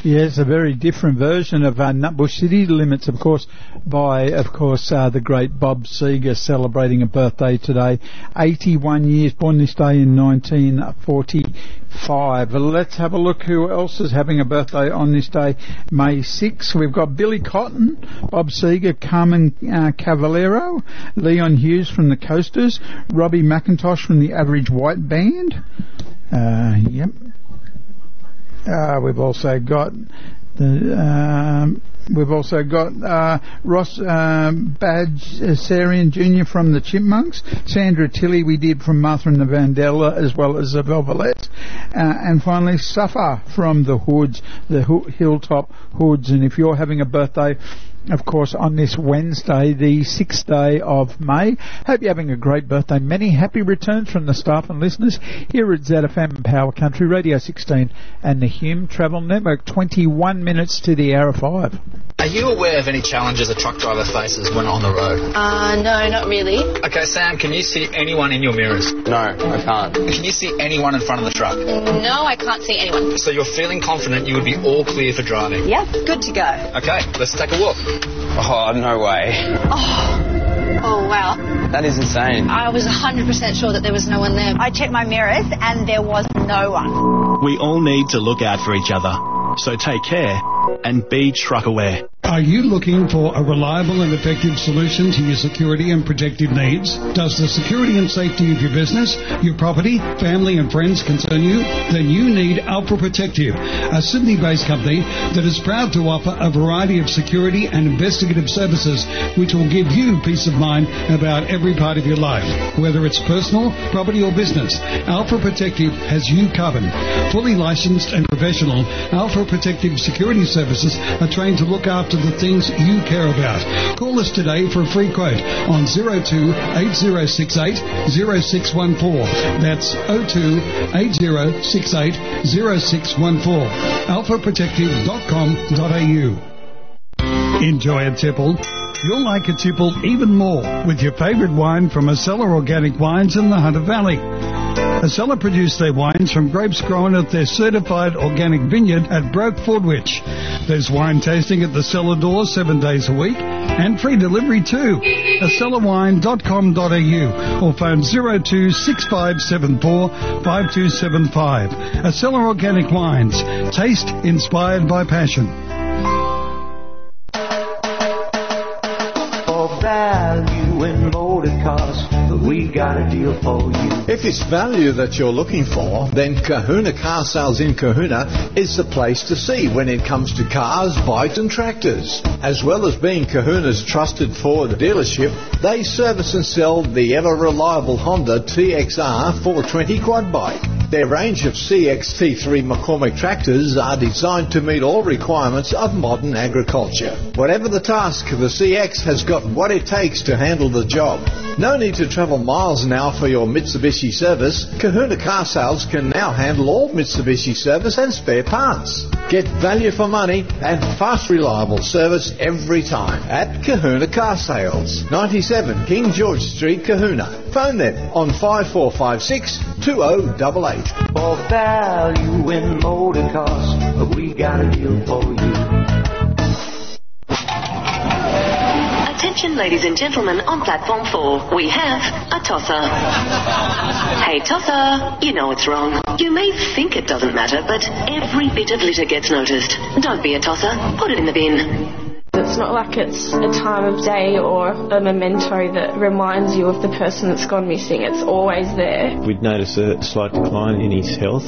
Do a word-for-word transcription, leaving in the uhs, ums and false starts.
Yes, a very different version of uh, Nutbush City Limits, of course, by, of course, uh, the great Bob Seger, celebrating a birthday today. eighty-one years, born this day in nineteen forty-five. Well, let's have a look who else is having a birthday on this day, May sixth. We've got Billy Cotton, Bob Seger, Carmen uh, Cavallero, Leon Hughes from the Coasters, Robbie McIntosh from the Average White Band. Uh, yep. Uh, we've also got the um, we've also got uh, Ross um, Badge-Sarian Junior from the Chipmunks, Sandra Tilley we did from Martha and the Vandella, as well as the Velvets, uh, and finally Suffer from the Hoods, the Ho- Hilltop Hoods. And if you're having a birthday, of course, on this Wednesday, the sixth day of May, hope you're having a great birthday. Many happy returns from the staff and listeners here at Z F M Power Country Radio sixteen and the Hume Travel Network. twenty-one minutes to the hour of five. Are you aware of any challenges a truck driver faces when on the road? Uh, no, not really. Okay, Sam, can you see anyone in your mirrors? No, I can't. Can you see anyone in front of the truck? No, I can't see anyone. So you're feeling confident you would be all clear for driving? Yep, good to go. Okay, let's take a look. Oh, no way. Oh, oh wow. That is insane. I was one hundred percent sure that there was no one there. I checked my mirrors and there was no one. We all need to look out for each other. So take care and be truck aware. Are you looking for a reliable and effective solution to your security and protective needs? Does the security and safety of your business, your property, family and friends concern you? Then you need Alpha Protective, a Sydney-based company that is proud to offer a variety of security and investigative services which will give you peace of mind about every part of your life. Whether it's personal, property or business, Alpha Protective has you covered. Fully licensed and professional, Alpha Protective Security Services are trained to look after the things you care about. Call us today for a free quote on zero two eight zero six eight zero six one four. That's zero two eight zero six eight zero six one four. alpha protective dot com dot a u. Enjoy a tipple? You'll like a tipple even more with your favourite wine from Acela Organic Wines in the Hunter Valley. Acela produce their wines from grapes grown at their certified organic vineyard at Broke Fordwich. There's wine tasting at the cellar door seven days a week and free delivery too. acela wine dot com dot a u or phone zero two six five seven four five two seven five. Acela Organic Wines. Taste inspired by passion. For value in motor cars, we got a deal for you. If it's value that you're looking for, then Kahuna Car Sales in Kahuna is the place to see when it comes to cars, bikes and tractors. As well as being Kahuna's trusted Ford dealership, they service and sell the ever-reliable Honda T X R four twenty quad bike. Their range of C X T three McCormick tractors are designed to meet all requirements of modern agriculture. Whatever the task, the C X has got what it takes to handle the job. No need to travel miles an hour for your Mitsubishi service. Kahuna Car Sales can now handle all Mitsubishi service and spare parts. Get value for money and fast, reliable service every time at Kahuna Car Sales, ninety-seven King George Street, Kahuna. Phone them on five four five six two zero eight eight. For value in motor cars, we got a deal for you. Attention, ladies and gentlemen, on platform four, we have a tosser. Hey, tosser, you know it's wrong. You may think it doesn't matter, but every bit of litter gets noticed. Don't be a tosser. Put it in the bin. It's not like it's a time of day or a memento that reminds you of the person that's gone missing. It's always there. We'd notice a slight decline in his health.